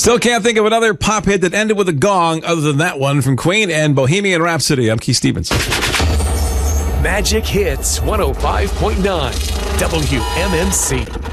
Still can't think of another pop hit that ended with a gong other than that one from Queen and Bohemian Rhapsody. I'm Keith Stevens. Magic Hits 105.9 WMMC.